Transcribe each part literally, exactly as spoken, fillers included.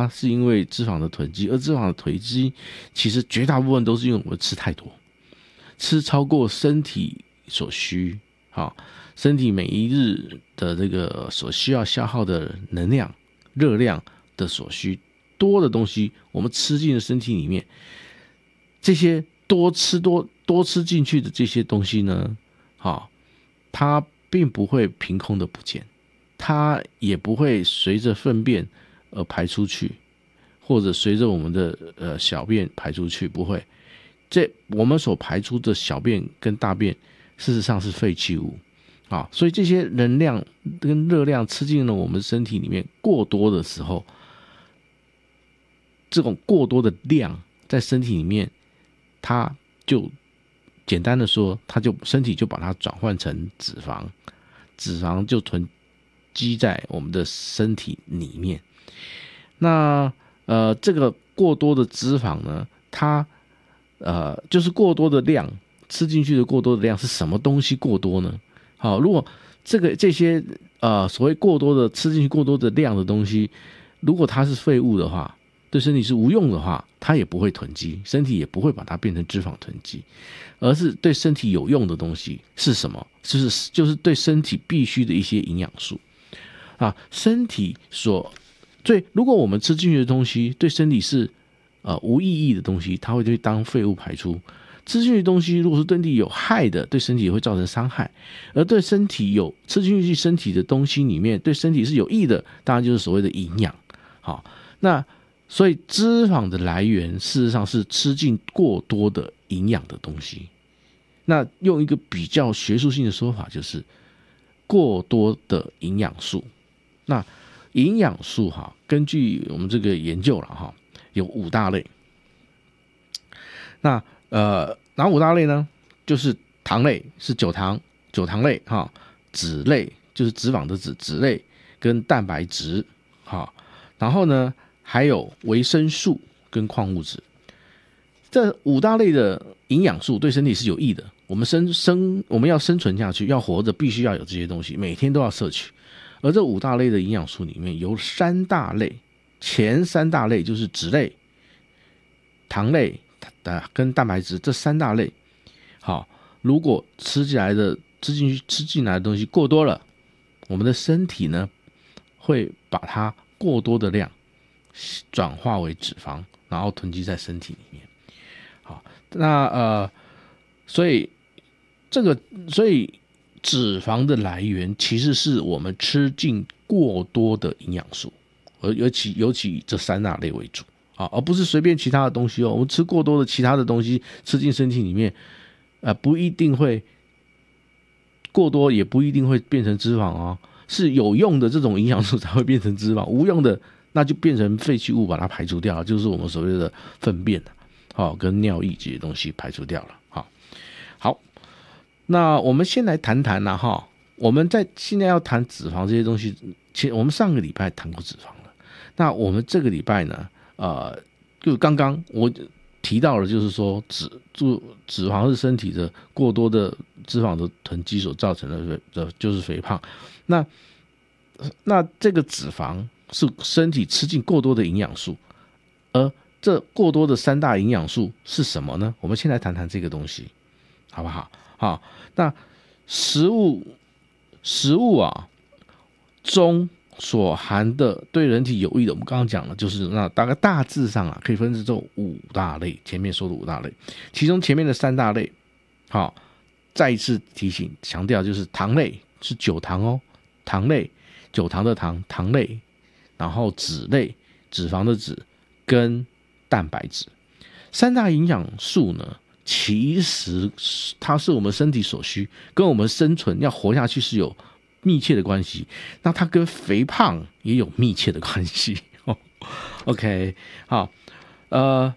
它是因为脂肪的囤积，而脂肪的囤积其实绝大部分都是因为我们吃太多，吃超过身体所需，好，身体每一日的这个所需要消耗的能量、热量的所需多的东西，我们吃进了身体里面，这些多吃多多吃进去的这些东西呢，好，它并不会凭空的不见，它也不会随着粪便而排出去，或者随着我们的呃小便排出去，不会。这我们所排出的小便跟大便，事实上是废弃物啊，所以这些能量跟热量吃进了我们身体里面过多的时候，这种过多的量在身体里面，它就简单的说，它就身体就把它转换成脂肪，脂肪就囤积在我们的身体里面。那呃，这个过多的脂肪呢，它呃就是过多的量吃进去的过多的量是什么东西过多呢？好，如果这个这些呃所谓过多的吃进去过多的量的东西，如果它是废物的话，对身体是无用的话，它也不会囤积，身体也不会把它变成脂肪囤积，而是对身体有用的东西是什么？就是就是对身体必须的一些营养素啊，身体所最如果我们吃进去的东西对身体是呃无意义的东西，它会被当废物排出。吃进去的东西如果是对身体有害的，对身体也会造成伤害。而对身体有吃进去身体的东西里面，对身体是有益的，当然就是所谓的营养。好，那所以脂肪的来源事实上是吃进过多的营养的东西。那用一个比较学术性的说法，就是过多的营养素。那营养素哈，根据我们这个研究了哈，有五大类。那呃，哪五大类呢？就是糖类是酒糖，酒糖类哈；脂类就是脂肪的脂，脂类跟蛋白质哈。然后呢，还有维生素跟矿物质。这五大类的营养素对身体是有益的。我们生生我们要生存下去，要活着，必须要有这些东西，每天都要摄取。而这五大类的营养素里面有三大类，前三大类就是脂类、糖类跟蛋白质这三大类。好，如果吃进来的吃进去吃进来的东西过多了，我们的身体呢会把它过多的量转化为脂肪，然后囤积在身体里面。好，那呃，所以这个所以脂肪的来源其实是我们吃进过多的营养素，而尤其尤其以这三大类为主啊，而不是随便其他的东西哦。我们吃过多的其他的东西吃进身体里面，呃，不一定会过多，也不一定会变成脂肪哦。是有用的这种营养素才会变成脂肪，无用的那就变成废弃物，把它排除掉，就是我们所谓的粪便好、哦、跟尿液这些东西排除掉了。好，好，那我们先来谈谈啦哈。我们在现在要谈脂肪这些东西，其实我们上个礼拜谈过脂肪了。那我们这个礼拜呢，呃，就刚刚我提到了，就是说脂脂肪是身体的过多的脂肪的囤积所造成的，的就是肥胖。那那这个脂肪是身体吃进过多的营养素，而这过多的三大营养素是什么呢？我们先来谈谈这个东西，好不好？好，那食物食物啊中所含的对人体有益的，我们刚刚讲了，就是那大概大致上啊可以分成这五大类，前面说的五大类，其中前面的三大类，好，再一次提醒强调，就是糖类是酒糖哦，糖类酒糖的糖糖类，然后脂类脂肪的脂跟蛋白质三大营养素呢，其实它是我们身体所需，跟我们生存要活下去是有密切的关系。那它跟肥胖也有密切的关系。OK， 好，呃，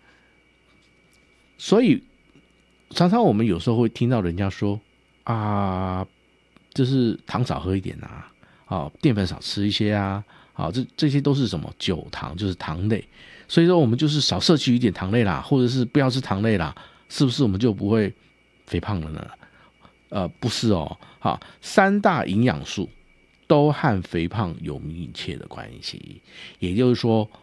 所以常常我们有时候会听到人家说啊，就是糖少喝一点啊，啊，淀粉少吃一些啊，啊，这这些都是什么酒糖，就是糖类。所以说我们就是少摄取一点糖类啦，或者是不要吃糖类啦，是不是我们就不会肥胖了呢？呃，不是哦，好，三大营养素都和肥胖有密切的关系。也就是说，